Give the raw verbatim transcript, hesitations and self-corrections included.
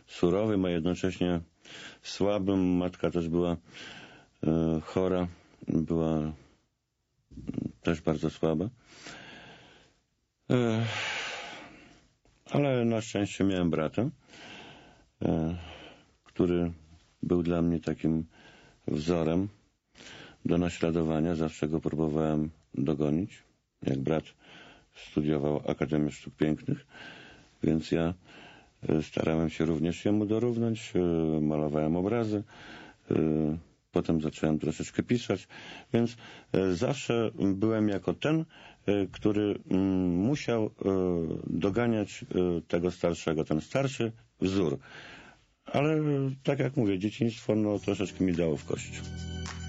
surowym, a jednocześnie słabym. Matka też była e, chora, była m, też bardzo słaba. E, ale na szczęście miałem brata, e, który był dla mnie takim wzorem do naśladowania. Zawsze go próbowałem dogonić. Jak brat studiował Akademię Sztuk Pięknych, więc ja starałem się również jemu dorównać. Malowałem obrazy. Potem zacząłem troszeczkę pisać, więc zawsze byłem jako ten, który musiał doganiać tego starszego, ten starszy wzór. Ale tak jak mówię, dzieciństwo no, troszeczkę mi dało w kość.